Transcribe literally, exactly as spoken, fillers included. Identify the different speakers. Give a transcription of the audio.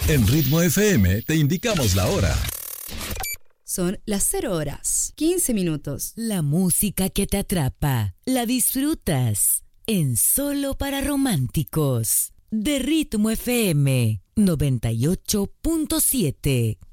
Speaker 1: En Ritmo F M te indicamos la hora.
Speaker 2: Son las cero horas, quince minutos.
Speaker 3: La música que te atrapa, la disfrutas en Solo para Románticos. De Ritmo F M noventa y ocho punto siete.